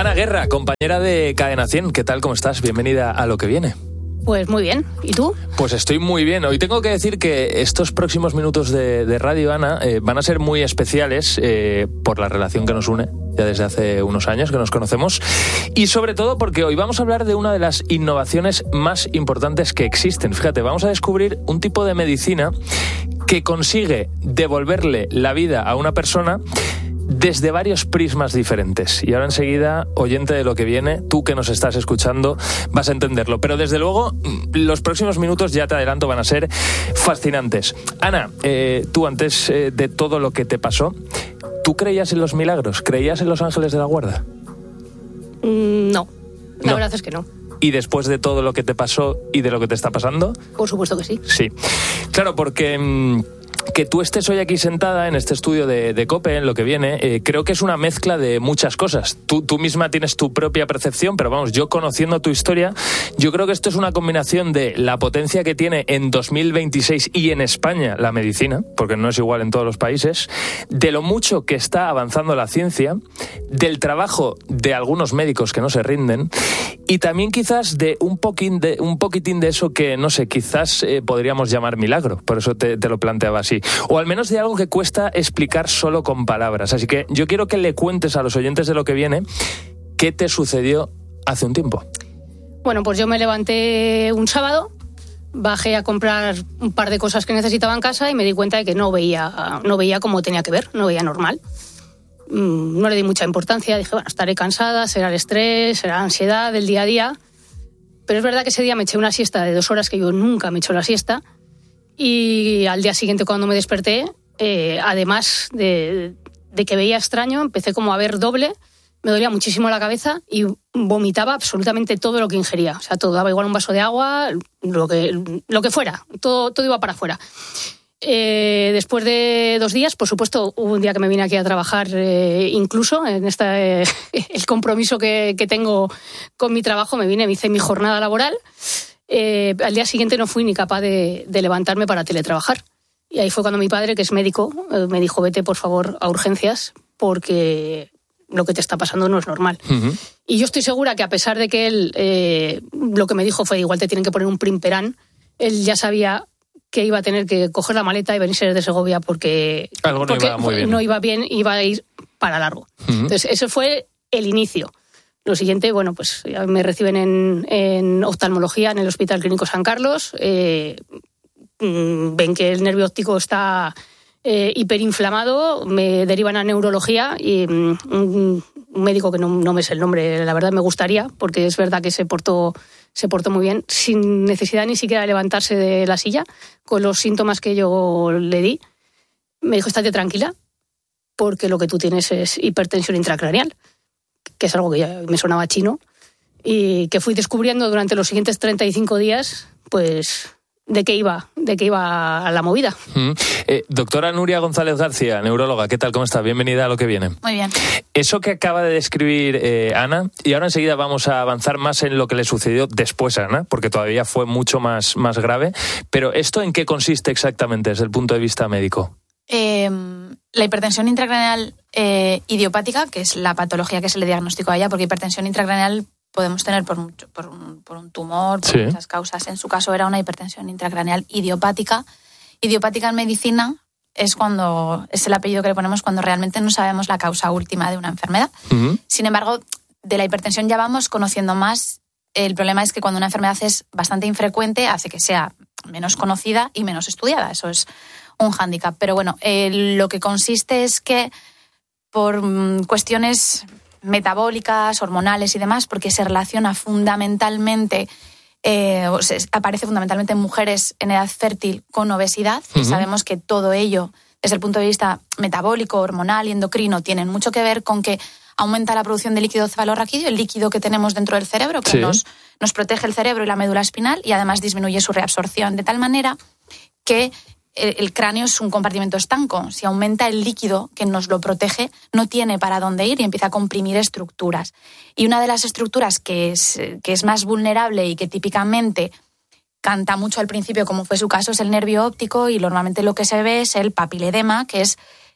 Ana Guerra, compañera de Cadena 100, ¿qué tal? ¿Cómo estás? Bienvenida a Lo que viene. Pues muy bien. ¿Y tú? Pues estoy muy bien. Hoy tengo que decir que estos próximos minutos de radio, Ana, van a ser muy especiales por la relación que nos une ya desde hace unos años que nos conocemos, y sobre todo porque hoy vamos a hablar de una de las innovaciones más importantes que existen. Fíjate, vamos a descubrir un tipo de medicina que consigue devolverle la vida a una persona desde varios prismas diferentes. Y ahora enseguida, oyente de Lo que viene, tú que nos estás escuchando, vas a entenderlo. Pero desde luego, los próximos minutos, ya te adelanto, van a ser fascinantes. Ana, tú antes de todo lo que te pasó, ¿tú creías en los milagros? ¿Creías en los ángeles de la guarda? No, la verdad es que no. ¿Y después de todo lo que te pasó y de lo que te está pasando? Por supuesto que sí. Sí. Claro, porque que tú estés hoy aquí sentada en este estudio de COPE, en Lo que viene, creo que es una mezcla de muchas cosas. Tú misma tienes tu propia percepción, pero vamos, yo conociendo tu historia, yo creo que esto es una combinación de la potencia que tiene en 2026 y en España la medicina, porque no es igual en todos los países, de lo mucho que está avanzando la ciencia, del trabajo de algunos médicos que no se rinden, y también quizás de un poquitín de eso que, no sé, quizás podríamos llamar milagro. Por eso te lo planteaba así. O al menos de algo que cuesta explicar solo con palabras. Así que yo quiero que le cuentes a los oyentes de Lo que viene qué te sucedió hace un tiempo. Bueno, pues yo me levanté un sábado, bajé a comprar un par de cosas que necesitaba en casa y me di cuenta de que no veía como tenía que ver, no veía normal. No le di mucha importancia, dije, bueno, estaré cansada, será el estrés, será la ansiedad del día a día. Pero es verdad que ese día me eché una siesta de 2 horas, que yo nunca me echo la siesta. Y al día siguiente, cuando me desperté, además de que veía extraño, empecé como a ver doble, me dolía muchísimo la cabeza y vomitaba absolutamente todo lo que ingería. O sea, todo, daba igual un vaso de agua, lo que fuera, todo iba para afuera. Después de 2 días, por supuesto, hubo un día que me vine aquí a trabajar, incluso en el compromiso que tengo con mi trabajo, me hice mi jornada laboral. Al día siguiente no fui ni capaz de levantarme para teletrabajar. Y ahí fue cuando mi padre, que es médico, me dijo, vete por favor a urgencias porque lo que te está pasando no es normal. Uh-huh. Y yo estoy segura que a pesar de que él lo que me dijo fue igual te tienen que poner un primperán, él ya sabía que iba a tener que coger la maleta y venirse desde Segovia porque algo no iba muy bien. No iba bien, iba a ir para largo. Uh-huh. Entonces ese fue el inicio. Lo siguiente, bueno, pues me reciben en oftalmología en el Hospital Clínico San Carlos. Ven que el nervio óptico está hiperinflamado, me derivan a neurología y un médico que no me sé el nombre, la verdad me gustaría, porque es verdad que se portó muy bien, sin necesidad ni siquiera de levantarse de la silla, con los síntomas que yo le di. Me dijo, estate tranquila, porque lo que tú tienes es hipertensión intracraneal, que es algo que ya me sonaba chino, y que fui descubriendo durante los siguientes 35 días, pues, de qué iba la movida. Doctora Nuria González García, neuróloga, ¿qué tal? ¿Cómo está? Bienvenida a Lo que viene. Muy bien. Eso que acaba de describir Ana, y ahora enseguida vamos a avanzar más en lo que le sucedió después a Ana, porque todavía fue mucho más grave, pero ¿esto en qué consiste exactamente desde el punto de vista médico? La hipertensión intracraneal idiopática, que es la patología que se le diagnosticó a ella, porque hipertensión intracraneal podemos tener por un tumor, por muchas causas. En su caso era una hipertensión intracraneal idiopática. Idiopática en medicina es el apellido que le ponemos cuando realmente no sabemos la causa última de una enfermedad. Uh-huh. Sin embargo, de la hipertensión ya vamos conociendo más. El problema es que cuando una enfermedad es bastante infrecuente, hace que sea menos conocida y menos estudiada. Eso es un hándicap. Pero bueno, lo que consiste es que por cuestiones metabólicas, hormonales y demás, porque se relaciona fundamentalmente, aparece fundamentalmente en mujeres en edad fértil con obesidad, uh-huh. Y sabemos que todo ello, desde el punto de vista metabólico, hormonal y endocrino, tienen mucho que ver con que aumenta la producción de líquido cefalorraquídeo, el líquido que tenemos dentro del cerebro, que nos protege el cerebro y la médula espinal, y además disminuye su reabsorción, de tal manera que el cráneo es un compartimento estanco. Si aumenta el líquido que nos lo protege, no tiene para dónde ir y empieza a comprimir estructuras. Y una de las estructuras que es más vulnerable y que típicamente canta mucho al principio, como fue su caso, es el nervio óptico, y normalmente lo que se ve es el papiledema, que es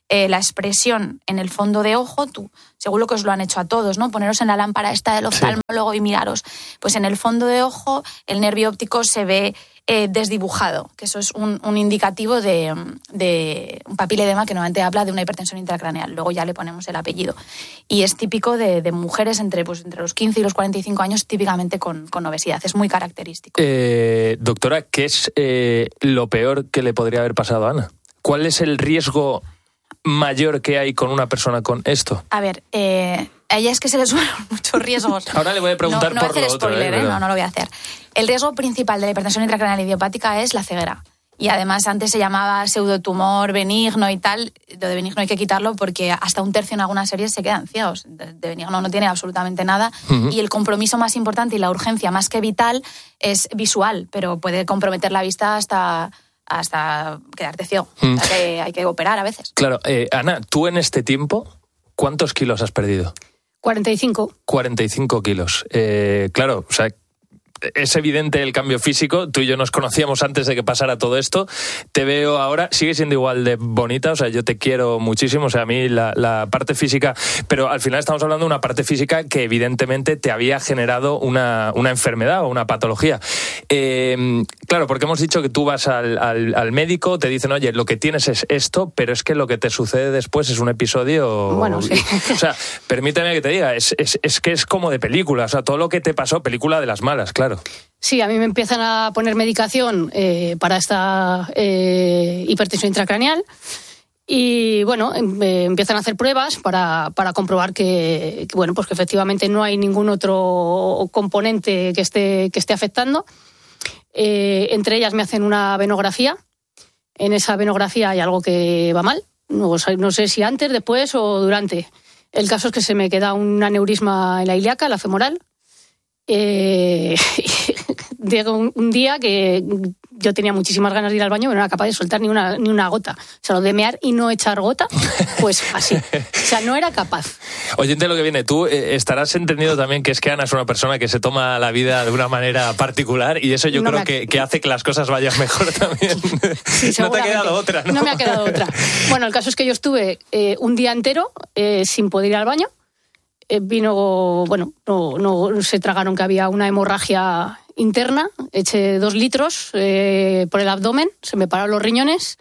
la expresión en el fondo de ojo, tú, seguro que os lo han hecho a todos, ¿no? Poneros en la lámpara esta del oftalmólogo y miraros. Pues en el fondo de ojo el nervio óptico se ve desdibujado, que eso es un indicativo de un papiledema que normalmente habla de una hipertensión intracraneal. Luego ya le ponemos el apellido. Y es típico de mujeres entre los 15 y los 45 años, típicamente con obesidad. Es muy característico. Doctora, ¿qué es lo peor que le podría haber pasado a Ana? ¿Cuál es el riesgo mayor que hay con una persona con esto? A ver, a ella es que se le suman muchos riesgos. Ahora le voy a preguntar no por voy a hacer lo spoiler, otro. No lo voy a hacer. El riesgo principal de la hipertensión intracraneal idiopática es la ceguera. Y además antes se llamaba pseudotumor benigno y tal. Lo de benigno hay que quitarlo porque hasta un tercio en algunas series se quedan ciegos. De benigno no tiene absolutamente nada. Uh-huh. Y el compromiso más importante y la urgencia más que vital es visual, pero puede comprometer la vista hasta quedarte ciego. O sea que hay que operar a veces. Claro. Ana, tú en este tiempo, ¿cuántos kilos has perdido? 45. 45 kilos. Claro, o sea, es evidente el cambio físico. Tú y yo nos conocíamos antes de que pasara todo esto. Te veo ahora, sigue siendo igual de bonita. O sea, yo te quiero muchísimo. O sea, a mí la parte física... Pero al final estamos hablando de una parte física que evidentemente te había generado una enfermedad o una patología. Claro, porque hemos dicho que tú vas al médico, te dicen, oye, lo que tienes es esto, pero es que lo que te sucede después es un episodio... Bueno, sí. O sea, permíteme que te diga, es que es como de película. O sea, todo lo que te pasó, película de las malas, claro. Sí, a mí me empiezan a poner medicación para esta hipertensión intracraneal y bueno, empiezan a hacer pruebas para comprobar que efectivamente no hay ningún otro componente que esté afectando. Entre ellas me hacen una venografía. En esa venografía hay algo que va mal. No sé si antes, después o durante. El caso es que se me queda un aneurisma en la ilíaca, la femoral. Llegó un día que yo tenía muchísimas ganas de ir al baño, pero no era capaz de soltar ni una gota. O sea, lo de mear y no echar gota, pues así. O sea, no era capaz. Oyente, lo que viene, tú estarás entendido también que es que Ana es una persona que se toma la vida de una manera particular y eso yo creo que hace que las cosas vayan mejor también. Sí, no te ha quedado otra, ¿no? No me ha quedado otra. Bueno, el caso es que yo estuve un día entero sin poder ir al baño. No se tragaron que había una hemorragia interna, eché 2 litros por el abdomen, se me pararon los riñones,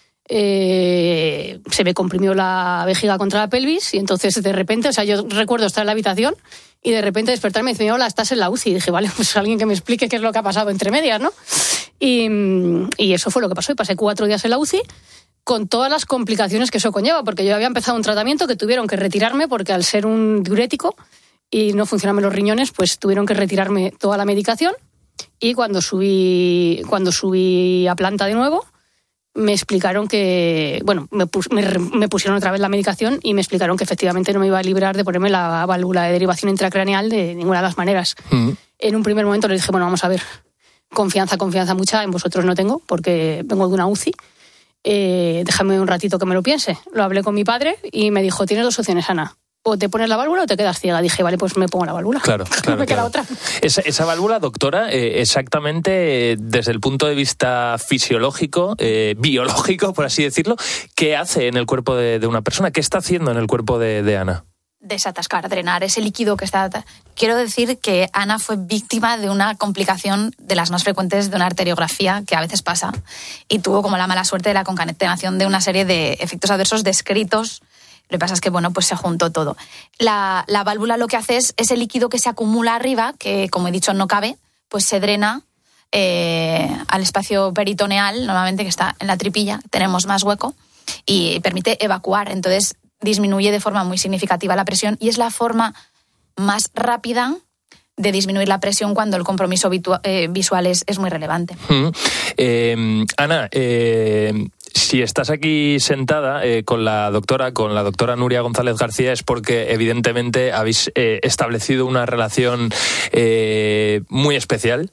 se me comprimió la vejiga contra la pelvis y entonces de repente, o sea, yo recuerdo estar en la habitación y de repente despertarme y decirme, hola, estás en la UCI. Y dije, vale, pues alguien que me explique qué es lo que ha pasado entre medias, ¿no? Y eso fue lo que pasó y pasé 4 días en la UCI con todas las complicaciones que eso conlleva, porque yo había empezado un tratamiento que tuvieron que retirarme porque al ser un diurético y no funcionaban los riñones, pues tuvieron que retirarme toda la medicación y cuando subí a planta de nuevo me explicaron que, me pusieron otra vez la medicación y me explicaron que efectivamente no me iba a librar de ponerme la válvula de derivación intracraneal de ninguna de las maneras. En un primer momento les dije, bueno, vamos a ver, confianza mucha en vosotros no tengo porque vengo de una UCI. Déjame un ratito que me lo piense. Lo hablé con mi padre y me dijo, tienes 2 opciones, Ana. O te pones la válvula o te quedas ciega. Dije, vale, pues me pongo la válvula. Claro, no me queda otra. Esa válvula, doctora, exactamente desde el punto de vista fisiológico, biológico, por así decirlo, ¿qué hace en el cuerpo de una persona? ¿Qué está haciendo en el cuerpo de Ana? Desatascar, drenar ese líquido que está... Quiero decir que Ana fue víctima de una complicación de las más frecuentes de una arteriografía que a veces pasa y tuvo como la mala suerte de la concatenación de una serie de efectos adversos descritos. Lo que pasa es que, pues se juntó todo. La válvula lo que hace es ese líquido que se acumula arriba, que como he dicho no cabe, pues se drena al espacio peritoneal, normalmente que está en la tripilla, tenemos más hueco y permite evacuar. Entonces disminuye de forma muy significativa la presión y es la forma más rápida de disminuir la presión cuando el compromiso visual es muy relevante. Ana, si estás aquí sentada con la doctora Nuria González García es porque evidentemente habéis establecido una relación muy especial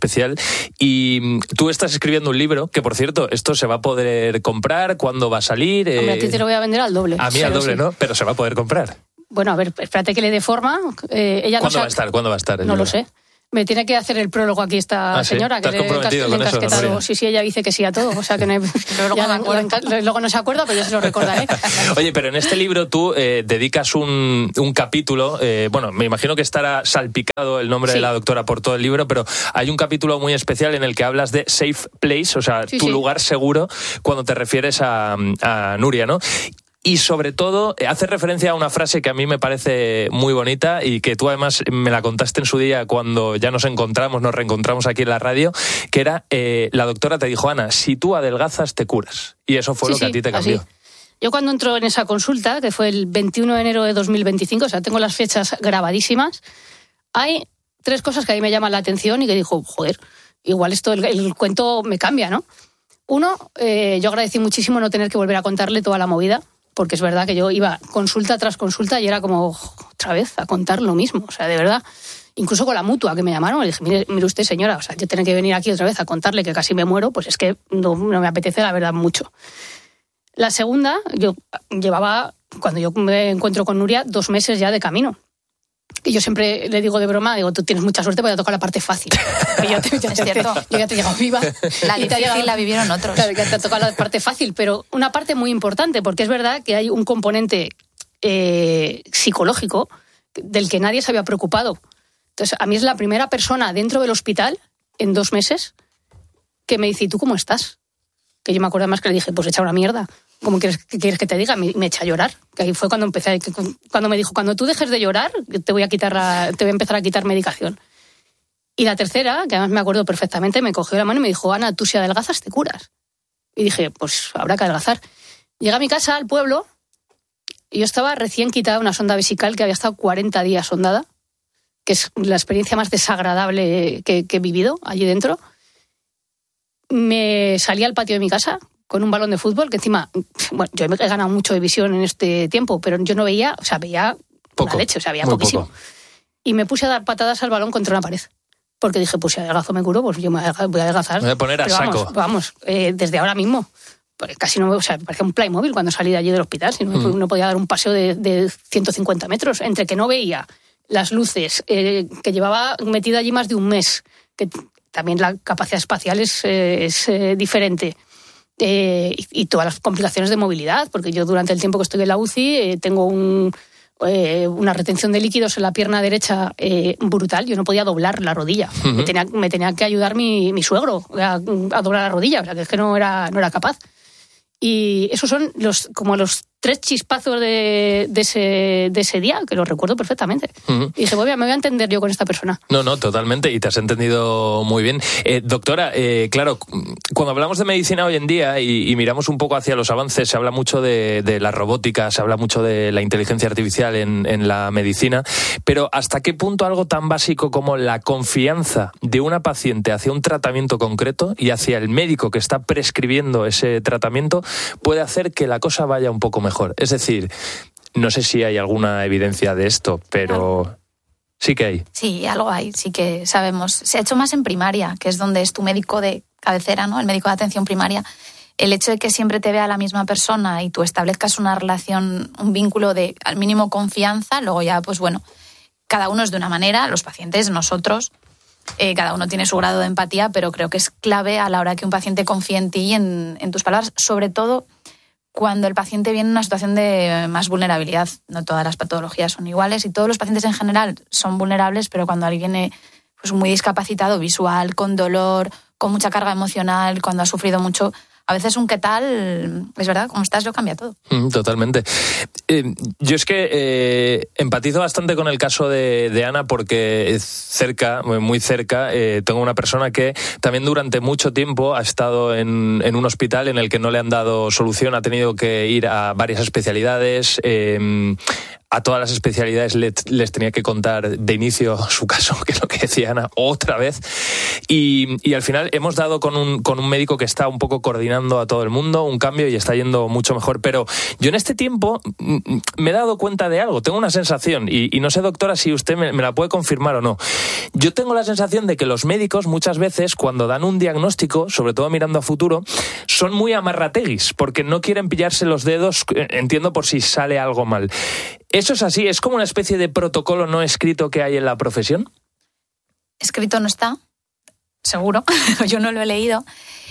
y tú estás escribiendo un libro que, por cierto, esto se va a poder comprar, ¿cuándo va a salir? Hombre, a ti te lo voy a vender al doble. A mí al doble, sí. ¿No? Pero se va a poder comprar. Bueno, a ver, espérate que le dé forma. Ella ¿Cuándo va a estar? No lo sé. Me tiene que hacer el prólogo aquí esta señora, que le he encasquetado. Sí, ella dice que sí a todo. O sea, que luego no se acuerda, pero yo se lo recordaré. Oye, pero en este libro tú dedicas un capítulo, bueno, me imagino que estará salpicado el nombre de la doctora por todo el libro, pero hay un capítulo muy especial en el que hablas de safe place, o sea, tu lugar seguro, cuando te refieres a Nuria, ¿no? Y sobre todo, hace referencia a una frase que a mí me parece muy bonita y que tú además me la contaste en su día cuando ya nos reencontramos aquí en la radio, que era, la doctora te dijo, Ana, si tú adelgazas, te curas. Y eso fue lo que a ti te cambió. Así. Yo cuando entro en esa consulta, que fue el 21 de enero de 2025, o sea, tengo las fechas grabadísimas, hay 3 cosas que a mí me llaman la atención y que digo, joder, igual esto, el cuento me cambia, ¿no? Uno, yo agradecí muchísimo no tener que volver a contarle toda la movida, porque es verdad que yo iba consulta tras consulta y era como otra vez a contar lo mismo, o sea, de verdad. Incluso con la mutua que me llamaron, le dije, mire usted, señora, o sea, yo tener que venir aquí otra vez a contarle que casi me muero, pues es que no me apetece, la verdad, mucho. La segunda, yo llevaba, cuando yo me encuentro con Nuria, 2 meses ya de camino. Y yo siempre le digo de broma, digo, tú tienes mucha suerte porque te toca la parte fácil. Es cierto. Yo ya te he llegado viva. La difícil la vivieron otros. Claro, ya te ha tocado la parte fácil, pero una parte muy importante, porque es verdad que hay un componente psicológico del que nadie se había preocupado. Entonces, a mí es la primera persona dentro del hospital, en 2 meses, que me dice, ¿y tú cómo estás? Que yo me acuerdo más que le dije, pues echa una mierda. ¿Cómo quieres que te diga? Me echa a llorar. Que ahí fue cuando empecé, cuando me dijo, cuando tú dejes de llorar, te voy a empezar a quitar medicación. Y la tercera, que además me acuerdo perfectamente, me cogió la mano y me dijo, Ana, tú si adelgazas, te curas. Y dije, pues habrá que adelgazar. Llegué a mi casa, al pueblo, y yo estaba recién quitada una sonda vesical que había estado 40 días sondada, que es la experiencia más desagradable que he vivido allí dentro. Me salí al patio de mi casa con un balón de fútbol, que encima, bueno, yo he ganado mucho de visión en este tiempo, pero yo no veía, o sea, veía poco, una leche, o sea, veía poquísimo. Poco. Y me puse a dar patadas al balón contra una pared. Porque dije, pues si adelgazo me curo, pues yo voy a adelgazar. Me voy a poner a saco. Vamos, desde ahora mismo. Casi no, o sea, parecía un Playmobil cuando salí de allí del hospital, si no podía dar un paseo de 150 metros, entre que no veía las luces, que llevaba metida allí más de un mes, que también la capacidad espacial es diferente. Y todas las complicaciones de movilidad, porque yo durante el tiempo que estoy en la UCI tengo una retención de líquidos en la pierna derecha brutal. Yo no podía doblar la rodilla. Me tenía que ayudar mi suegro a doblar la rodilla, o sea que es que no era capaz. Y esos son como los 3 chispazos de ese día, que los recuerdo perfectamente. Y dije, me voy a entender yo con esta persona. No, totalmente, y te has entendido muy bien. Doctora, claro, cuando hablamos de medicina hoy en día y miramos un poco hacia los avances, se habla mucho de la robótica, se habla mucho de la inteligencia artificial en la medicina, pero ¿hasta qué punto algo tan básico como la confianza de una paciente hacia un tratamiento concreto y hacia el médico que está prescribiendo ese tratamiento puede hacer que la cosa vaya un poco mejor? Es decir, no sé si hay alguna evidencia de esto, pero sí que hay. Sí, algo hay, sí que sabemos. Se ha hecho más en primaria, que es donde es tu médico de cabecera, ¿no? El médico de atención primaria. El hecho de que siempre te vea la misma persona y tú establezcas una relación, un vínculo de al mínimo confianza, luego ya, pues bueno, cada uno es de una manera, los pacientes, nosotros, cada uno tiene su grado de empatía, pero creo que es clave a la hora que un paciente confíe en ti y en tus palabras, sobre todo cuando el paciente viene en una situación de más vulnerabilidad. No todas las patologías son iguales y todos los pacientes en general son vulnerables, pero cuando alguien viene pues muy discapacitado visual, con dolor, con mucha carga emocional, cuando ha sufrido mucho, a veces un qué tal, es verdad, como estás, lo cambia todo. Totalmente. Yo es que empatizo bastante con el caso de Ana porque muy cerca, tengo una persona que también durante mucho tiempo ha estado en un hospital en el que no le han dado solución, ha tenido que ir a varias especialidades, a todas las especialidades les tenía que contar de inicio su caso, que es lo que decía Ana, otra vez. Y al final hemos dado con un médico que está un poco coordinando a todo el mundo, un cambio, y está yendo mucho mejor. Pero yo en este tiempo me he dado cuenta de algo, tengo una sensación, y no sé, doctora, si usted me la puede confirmar o no. Yo tengo la sensación de que los médicos muchas veces, cuando dan un diagnóstico, sobre todo mirando a futuro, son muy amarrateguis, porque no quieren pillarse los dedos, entiendo, por si sale algo mal. ¿Eso es así? ¿Es como una especie de protocolo no escrito que hay en la profesión? escrito no está, seguro, yo no lo he leído.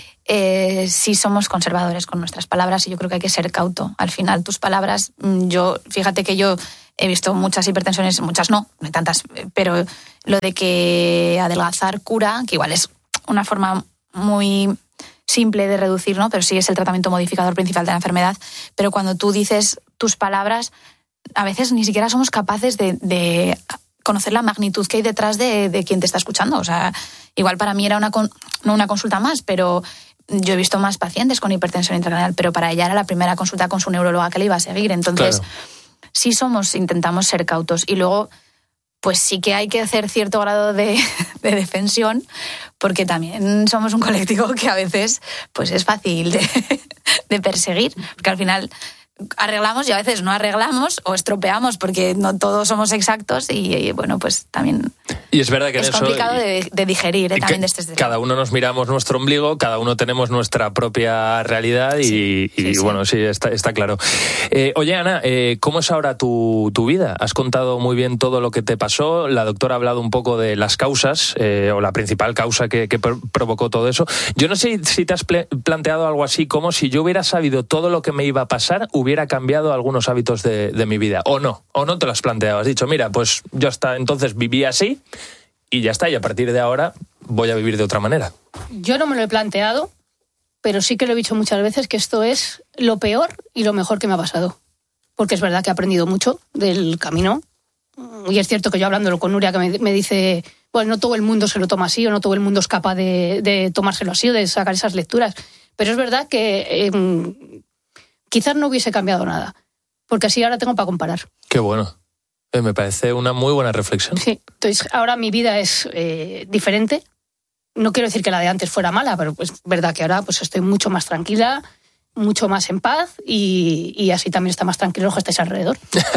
Sí somos conservadores con nuestras palabras y yo creo que hay que ser cauto. Al final, tus palabras, fíjate que yo he visto muchas hipertensiones, muchas no hay tantas, pero lo de que adelgazar cura, que igual es una forma muy simple de reducir, ¿no? Pero sí es el tratamiento modificador principal de la enfermedad. Pero cuando tú dices tus palabras, a veces ni siquiera somos capaces de conocer la magnitud que hay detrás de quien te está escuchando. O sea, igual para mí era no una consulta más, pero yo he visto más pacientes con hipertensión intracraneal, pero para ella era la primera consulta con su neuróloga que le iba a seguir. Entonces, claro, sí intentamos ser cautos. Y luego, pues sí que hay que hacer cierto grado de defensión, porque también somos un colectivo que a veces pues es fácil de perseguir, porque al final arreglamos y a veces no arreglamos o estropeamos porque no todos somos exactos y bueno, pues también y es verdad que es complicado de digerir también desde cada uno nos miramos nuestro ombligo, cada uno tenemos nuestra propia realidad y bueno, sí, está claro. Oye, Ana, ¿cómo es ahora tu vida? Has contado muy bien todo lo que te pasó, la doctora ha hablado un poco de las causas o la principal causa que provocó todo eso. Yo no sé si te has planteado algo así como si yo hubiera sabido todo lo que me iba a pasar, hubiera cambiado algunos hábitos de mi vida, o no te lo has planteado, has dicho, mira, pues yo hasta entonces vivía así y ya está, y a partir de ahora voy a vivir de otra manera. Yo no me lo he planteado, pero sí que lo he dicho muchas veces que esto es lo peor y lo mejor que me ha pasado, porque es verdad que he aprendido mucho del camino, y es cierto que yo hablándolo con Nuria que me dice, pues no todo el mundo se lo toma así, o no todo el mundo es capaz de tomárselo así o de sacar esas lecturas, pero es verdad que quizás no hubiese cambiado nada, porque así ahora tengo para comparar. Qué bueno. Me parece una muy buena reflexión. Sí, entonces ahora mi vida es diferente. No quiero decir que la de antes fuera mala, pero pues es verdad que ahora pues estoy mucho más tranquila, mucho más en paz y así también está más tranquilo los que estáis alrededor.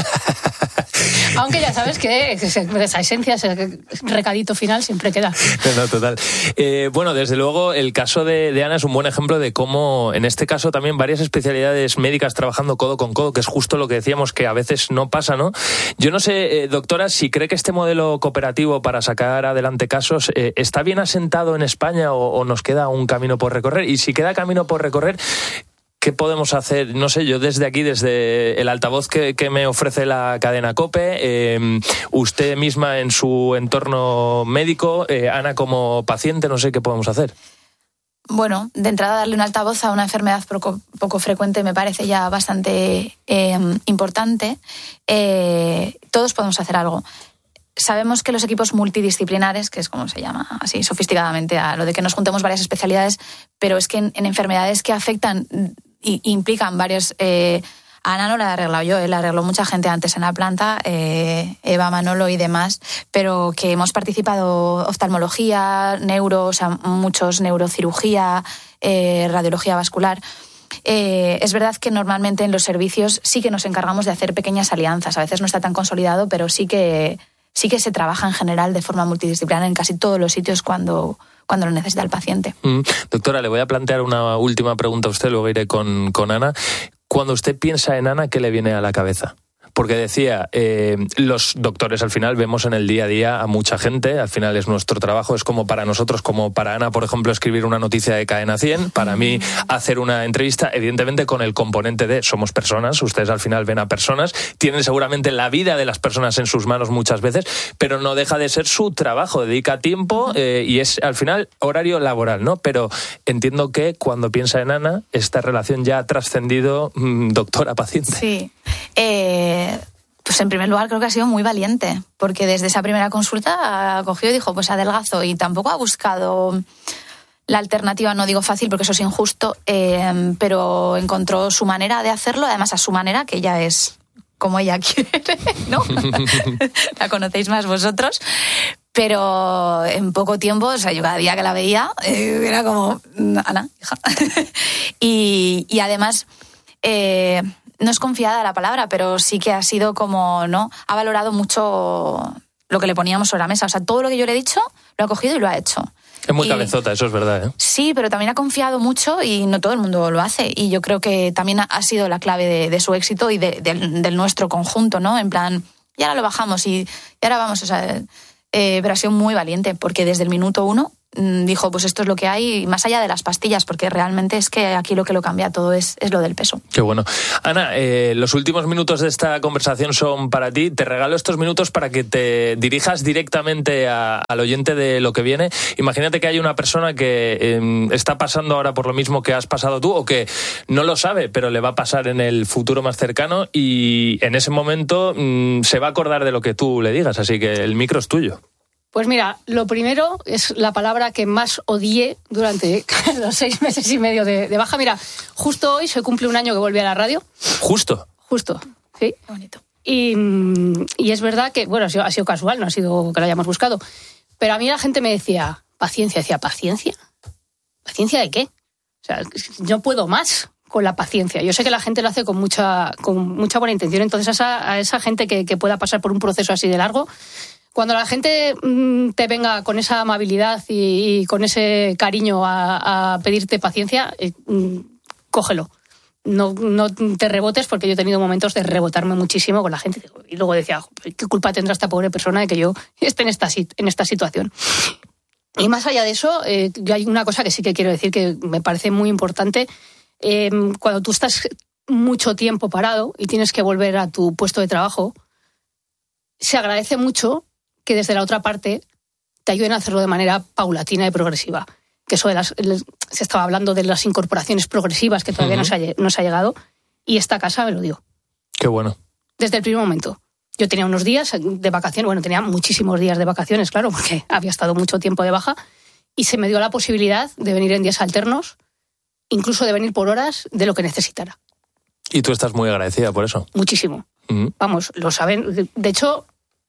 Aunque ya sabes que esa esencia, ese recadito final siempre queda. No, total. Bueno, desde luego el caso de Ana es un buen ejemplo de cómo, en este caso también varias especialidades médicas trabajando codo con codo, que es justo lo que decíamos que a veces no pasa, ¿no? Yo no sé, doctora, si cree que este modelo cooperativo para sacar adelante casos está bien asentado en España o nos queda un camino por recorrer. Y si queda camino por recorrer, ¿qué podemos hacer? No sé, yo desde aquí, desde el altavoz que me ofrece la cadena COPE, usted misma en su entorno médico, Ana como paciente, no sé qué podemos hacer. Bueno, de entrada darle un altavoz a una enfermedad poco frecuente me parece ya bastante importante. Todos podemos hacer algo. Sabemos que los equipos multidisciplinares, que es como se llama así sofisticadamente a lo de que nos juntemos varias especialidades, pero es que en enfermedades que afectan y implican varios... A Ana no la he arreglado yo, la arregló mucha gente antes en la planta, Eva, Manolo y demás, pero que hemos participado oftalmología, o sea, muchos neurocirugía, radiología vascular. Es verdad que normalmente en los servicios sí que nos encargamos de hacer pequeñas alianzas, a veces no está tan consolidado, pero sí que se trabaja en general de forma multidisciplinar en casi todos los sitios cuando lo necesita el paciente. Doctora, le voy a plantear una última pregunta a usted, luego iré con Ana. Cuando usted piensa en Ana, ¿qué le viene a la cabeza? Porque decía, los doctores al final vemos en el día a día a mucha gente, al final es nuestro trabajo, es como para nosotros, como para Ana, por ejemplo, escribir una noticia de Cadena 100, para mí hacer una entrevista, evidentemente con el componente de somos personas, ustedes al final ven a personas, tienen seguramente la vida de las personas en sus manos muchas veces, pero no deja de ser su trabajo, dedica tiempo y es al final horario laboral, ¿no? Pero entiendo que cuando piensa en Ana, esta relación ya ha trascendido doctora-paciente. Sí. Pues en primer lugar creo que ha sido muy valiente, porque desde esa primera consulta cogió y dijo, pues adelgazo, y tampoco ha buscado la alternativa, no digo fácil porque eso es injusto, pero encontró su manera de hacerlo, además a su manera, que ella es como ella quiere, ¿no? La conocéis más vosotros, pero en poco tiempo, o sea, yo cada día que la veía era como, Ana, hija. y además... no es confiada la palabra, pero sí que ha sido como, ¿no? Ha valorado mucho lo que le poníamos sobre la mesa. O sea, todo lo que yo le he dicho, lo ha cogido y lo ha hecho. Es muy cabezota, eso es verdad, ¿eh? Sí, pero también ha confiado mucho y no todo el mundo lo hace. Y yo creo que también ha sido la clave de su éxito y del nuestro conjunto, ¿no? En plan, y ahora lo bajamos y ahora vamos, o sea... pero ha sido muy valiente, porque desde el minuto 1 dijo, pues esto es lo que hay, más allá de las pastillas, porque realmente es que aquí lo que lo cambia todo es lo del peso. Qué bueno. Ana, los últimos minutos de esta conversación son para ti. Te regalo estos minutos para que te dirijas directamente al oyente de Lo que viene. Imagínate que hay una persona que está pasando ahora por lo mismo que has pasado tú, o que no lo sabe, pero le va a pasar en el futuro más cercano, y en ese momento se va a acordar de lo que tú le digas, así que el micro es tuyo. Pues mira, lo primero es la palabra que más odié durante los 6 meses y medio de baja. Mira, justo hoy se cumple un año que volví a la radio. ¿Justo? Justo, sí. Qué bonito. Y es verdad que, bueno, ha sido casual, no ha sido que lo hayamos buscado. Pero a mí la gente me decía, paciencia. Decía, ¿paciencia? ¿Paciencia de qué? O sea, no puedo más con la paciencia. Yo sé que la gente lo hace con mucha buena intención. Entonces, a esa gente que pueda pasar por un proceso así de largo, cuando la gente te venga con esa amabilidad y con ese cariño a pedirte paciencia, cógelo. No te rebotes, porque yo he tenido momentos de rebotarme muchísimo con la gente. Y luego decía, ¿qué culpa tendrá esta pobre persona de que yo esté en esta situación? Y más allá de eso, yo hay una cosa que sí que quiero decir que me parece muy importante. Cuando tú estás mucho tiempo parado y tienes que volver a tu puesto de trabajo, se agradece mucho que desde la otra parte te ayuden a hacerlo de manera paulatina y progresiva. Que eso se estaba hablando de las incorporaciones progresivas, que todavía no se ha llegado, y esta casa me lo dio. Qué bueno. Desde el primer momento. Yo tenía unos días de vacaciones, bueno, tenía muchísimos días de vacaciones, claro, porque había estado mucho tiempo de baja, y se me dio la posibilidad de venir en días alternos, incluso de venir por horas, de lo que necesitara. Y tú estás muy agradecida por eso. Muchísimo. Vamos, lo saben. De hecho,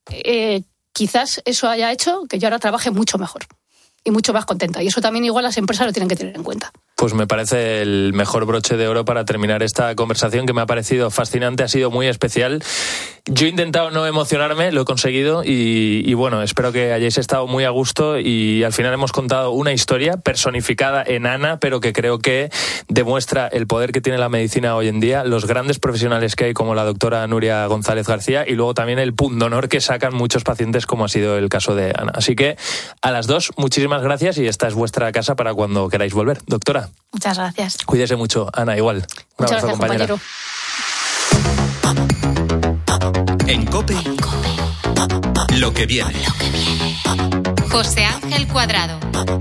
quizás eso haya hecho que yo ahora trabaje mucho mejor y mucho más contenta. Y eso también igual las empresas lo tienen que tener en cuenta. Pues me parece el mejor broche de oro para terminar esta conversación, que me ha parecido fascinante, ha sido muy especial. Yo he intentado no emocionarme, lo he conseguido, y bueno, espero que hayáis estado muy a gusto, y al final hemos contado una historia personificada en Ana, pero que creo que demuestra el poder que tiene la medicina hoy en día, los grandes profesionales que hay, como la doctora Nuria González García, y luego también el pundonor que sacan muchos pacientes, como ha sido el caso de Ana. Así que a las dos, muchísimas gracias, y esta es vuestra casa para cuando queráis volver. Doctora. Muchas gracias. Cuídese mucho, Ana, igual. Un Muchas abrazo, gracias, compañera. Compañero. En COPE, Lo que viene. José Ángel Cuadrado.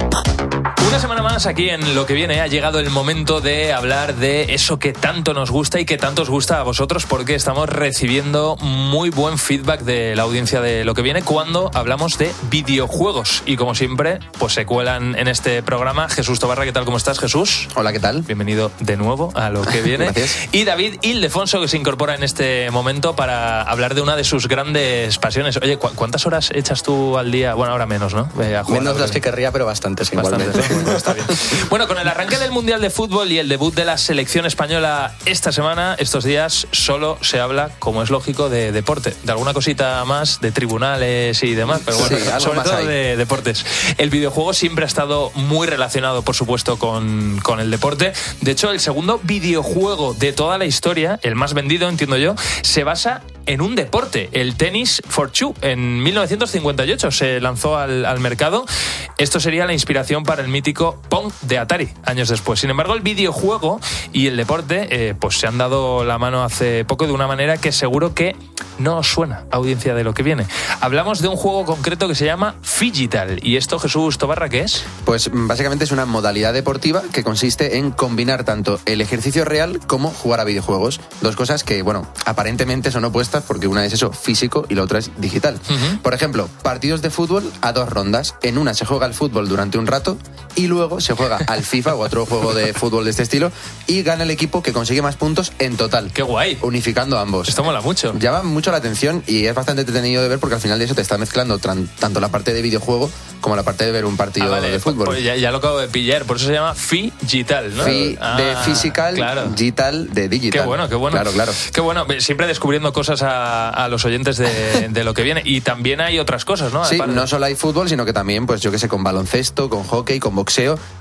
Una semana más aquí en Lo que viene ha llegado el momento de hablar de eso que tanto nos gusta y que tanto os gusta a vosotros, porque estamos recibiendo muy buen feedback de la audiencia de Lo que viene cuando hablamos de videojuegos. Y como siempre, pues se cuelan en este programa Jesús Tobarra. ¿Qué tal? ¿Cómo estás, Jesús? Hola, ¿qué tal? Bienvenido de nuevo a Lo que viene. Gracias. Y David Ildefonso, que se incorpora en este momento para hablar de una de sus grandes pasiones. Oye, ¿cuántas horas echas tú al día? Bueno, ahora menos, ¿no? Menos las que querría, pero bastantes igualmente. Bueno, está bien. Bueno, con el arranque del Mundial de Fútbol y el debut de la selección española esta semana, estos días solo se habla, como es lógico, de deporte. De alguna cosita más, de tribunales y demás, pero bueno, sí, sobre todo de deportes. El videojuego siempre ha estado muy relacionado, por supuesto, con el deporte. De hecho, el segundo videojuego de toda la historia, el más vendido, entiendo yo, se basa en un deporte, el Tennis for Two. En 1958 se lanzó al mercado. Esto sería la inspiración para el mítico Pong de Atari, años después. Sin embargo, el videojuego y el deporte pues se han dado la mano hace poco de una manera que seguro que no os suena, audiencia de Lo que viene. Hablamos de un juego concreto que se llama Phygital. ¿Y esto, Jesús Tobarra, qué es? Pues básicamente es una modalidad deportiva que consiste en combinar tanto el ejercicio real como jugar a videojuegos. Dos cosas que, bueno, aparentemente son opuestas, porque una es eso, físico, y la otra es digital. Por ejemplo, partidos de fútbol a 2 rondas. En una se juega al fútbol durante un rato y luego se juega al FIFA o otro juego de fútbol de este estilo y gana el equipo que consigue más puntos en total. ¡Qué guay! Unificando ambos. Esto mola mucho. Llama mucho la atención y es bastante entretenido de ver, porque al final de eso te está mezclando tanto la parte de videojuego como la parte de ver un partido de fútbol. Pues ya lo acabo de pillar, por eso se llama Phygital, ¿no? De physical, claro. Digital de digital. Qué bueno. Claro. Qué bueno, siempre descubriendo cosas a los oyentes de Lo que viene. Y también hay otras cosas, ¿no? Sí, Aparte. no solo hay fútbol, sino que también, pues yo qué sé, con baloncesto, con hockey, con boxeo.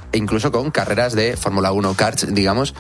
e incluso con carreras de Fórmula 1, karts, digamos,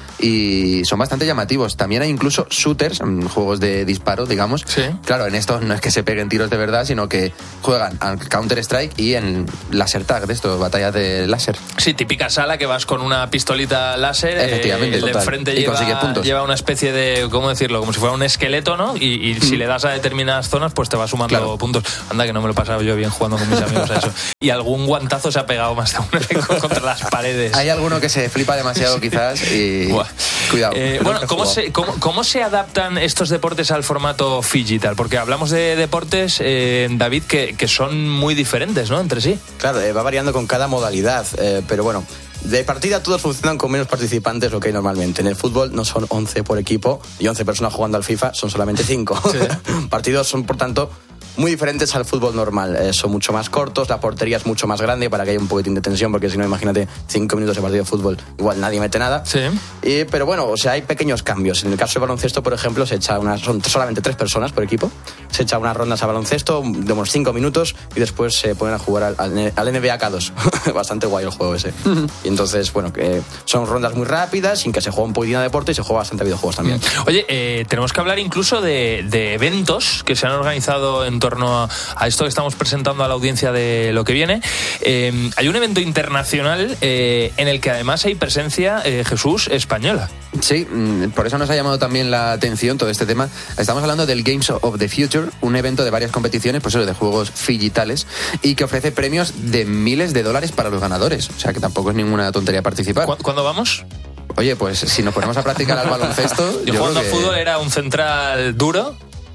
y son bastante llamativos. También hay incluso shooters, juegos de disparo, digamos. Sí. Claro, en estos no es que se peguen tiros de verdad, sino que juegan al Counter-Strike y en laser tag, de esto, batallas de láser. Sí, típica sala que vas con una pistolita láser. Efectivamente, el de total. enfrente Y consigues puntos. lleva una especie de, ¿cómo decirlo? Como si fuera un esqueleto, ¿no? Y si le das a determinadas zonas, pues te va sumando puntos. Anda, que no me lo he pasado yo bien jugando con mis amigos a eso. Y algún guantazo se ha pegado más de uno contra las paredes. Hay alguno que se flipa demasiado quizás y... Buah. Cuidado. Bueno, ¿cómo se adaptan estos deportes al formato digital? Porque hablamos de deportes, David, que son muy diferentes, ¿no? Entre sí. Claro, va variando con cada modalidad, pero bueno, de partida todos funcionan con menos participantes lo que hay normalmente. En el fútbol no son 11 por equipo y 11 personas jugando al FIFA, son solamente 5. Sí. Partidos son, por tanto, muy diferentes al fútbol normal. Son mucho más cortos, la portería es mucho más grande para que haya un poquitín de tensión, porque si no, imagínate 5 minutos de partido de fútbol, igual nadie mete nada. Sí. Pero bueno, o sea, hay pequeños cambios. En el caso de baloncesto, por ejemplo, son solamente 3 personas por equipo. Se echa unas rondas a baloncesto de unos 5 minutos y después se ponen a jugar al NBA K2. Bastante guay el juego ese. Y entonces, bueno, que son rondas muy rápidas, sin que se juegue un poquitín de deporte y se juega bastante a videojuegos también. Oye, tenemos que hablar incluso de eventos que se han organizado en torno a esto que estamos presentando a la audiencia de lo que viene. Hay un evento internacional en el que además hay presencia, Jesús, española. Sí, por eso nos ha llamado también la atención todo este tema. Estamos hablando del Games of the Future, un evento de varias competiciones, pues eso, de juegos digitales, y que ofrece premios de miles de dólares para los ganadores. O sea que tampoco es ninguna tontería participar. ¿Cuándo vamos? Oye, pues si nos ponemos a practicar al baloncesto... Yo jugando al fútbol era un central duro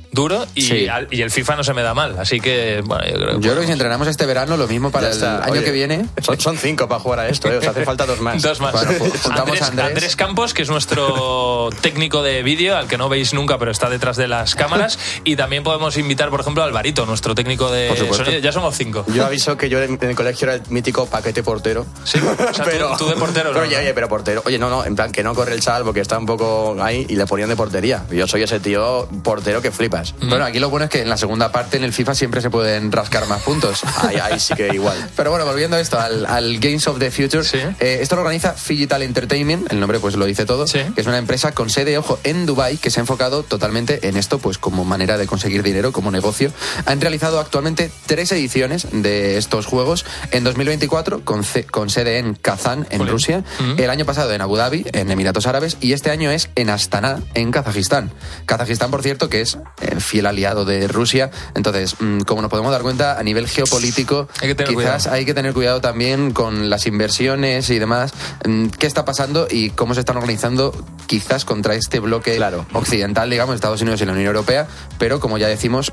y, sí. y el FIFA no se me da mal, así que bueno, yo creo que si entrenamos este verano lo mismo para el año que viene. Son 5 para jugar a esto, o sea, hace falta 2 más. 2 más. Bueno, juntamos a Andrés Campos, que es nuestro técnico de vídeo, al que no veis nunca, pero está detrás de las cámaras, y también podemos invitar, por ejemplo, a Alvarito, nuestro técnico de sonido. Ya somos 5. Yo aviso que yo en el colegio era el mítico paquete portero. Sí, o sea, pero, tú de portero, ¿no? Oye, pero portero. Oye, no, en plan que no corre el chaval porque está un poco ahí y le ponían de portería. Yo soy ese tío portero que flipas. Bueno, aquí lo bueno es que en la segunda parte en el FIFA siempre se pueden rascar más puntos. Ahí sí que igual. Pero bueno, volviendo a esto, al Games of the Future, sí. Esto lo organiza Digital Entertainment, el nombre pues lo dice todo, sí. Que es una empresa con sede, ojo, en Dubái, que se ha enfocado totalmente en esto, pues como manera de conseguir dinero, como negocio. Han realizado actualmente 3 ediciones de estos juegos, en 2024 con sede en Kazán, en Rusia, el año pasado en Abu Dhabi, en Emiratos Árabes, y este año es en Astana, en Kazajistán. Kazajistán, por cierto, que es fiel aliado de Rusia. Entonces, como nos podemos dar cuenta, a nivel geopolítico, quizás hay que tener cuidado también con las inversiones y demás. ¿Qué está pasando y cómo se están organizando quizás contra este bloque occidental, digamos, Estados Unidos y la Unión Europea? Pero, como ya decimos,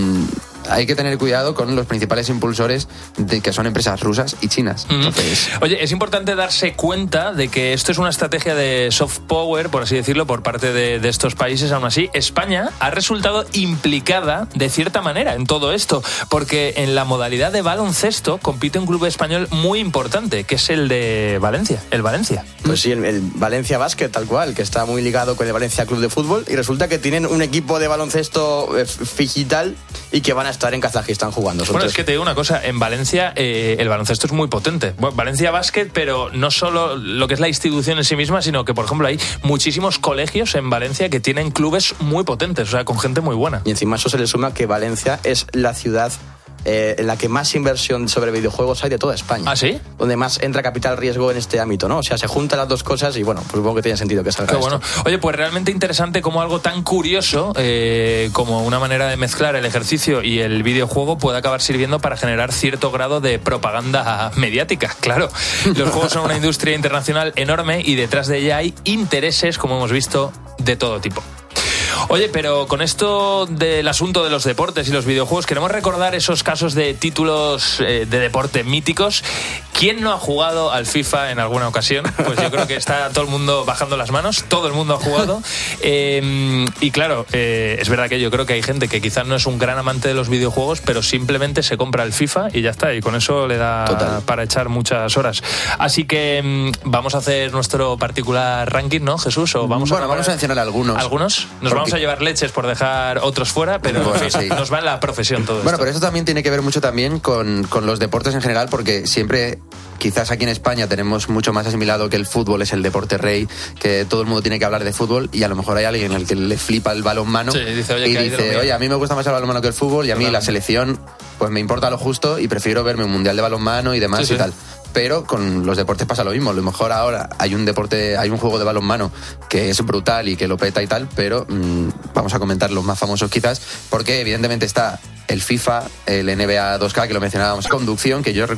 hay que tener cuidado con los principales impulsores de que son empresas rusas y chinas. Entonces... Oye, es importante darse cuenta de que esto es una estrategia de soft power, por así decirlo, por parte de estos países. Aún así, España ha resultado implicada de cierta manera en todo esto, porque en la modalidad de baloncesto compite un club español muy importante, que es el de Valencia, el Valencia. Pues sí, el Valencia Basket, tal cual, que está muy ligado con el Valencia Club de Fútbol, y resulta que tienen un equipo de baloncesto digital y que van a estar en Kazajistán jugando. Bueno, es que te digo una cosa, en Valencia el baloncesto es muy potente. Bueno, Valencia Basket, pero no solo lo que es la institución en sí misma, sino que, por ejemplo, hay muchísimos colegios en Valencia que tienen clubes muy potentes, o sea, con gente muy buena. Y encima eso se le suma que Valencia es la ciudad en la que más inversión sobre videojuegos hay de toda España. ¿Ah, sí? Donde más entra capital riesgo en este ámbito, ¿no? O sea, se juntan las dos cosas y bueno, pues supongo que tiene sentido que salga esto. Bueno. Oye, pues realmente interesante como algo tan curioso como una manera de mezclar el ejercicio y el videojuego puede acabar sirviendo para generar cierto grado de propaganda mediática. Claro, los juegos son una industria internacional enorme y detrás de ella hay intereses, como hemos visto, de todo tipo. Oye, pero con esto del asunto de los deportes y los videojuegos, queremos recordar esos casos de títulos de deporte míticos. ¿Quién no ha jugado al FIFA en alguna ocasión? Pues yo creo que está todo el mundo bajando las manos, todo el mundo ha jugado. Y claro, es verdad que yo creo que hay gente que quizás no es un gran amante de los videojuegos, pero simplemente se compra el FIFA y ya está, y con eso le da para echar muchas horas. Así que vamos a hacer nuestro particular ranking, ¿no, Jesús? ¿O vamos a mencionar algunos. ¿Algunos? Nos vamos a llevar leches por dejar otros fuera, pero bueno, sí, nos va en la profesión todo esto. Bueno, pero eso también tiene que ver mucho también con los deportes en general, porque siempre quizás aquí en España tenemos mucho más asimilado que el fútbol es el deporte rey, que todo el mundo tiene que hablar de fútbol, y a lo mejor hay alguien al que le flipa el balonmano y dice, oye, a mí me gusta más el balonmano que el fútbol, y a mí la selección pues me importa lo justo y prefiero verme un mundial de balonmano y demás y tal. Pero con los deportes pasa lo mismo. A lo mejor ahora hay un juego de balonmano que es brutal y que lo peta y tal, pero vamos a comentar los más famosos quizás, porque evidentemente está el FIFA, el NBA 2K, que lo mencionábamos, conducción, que yo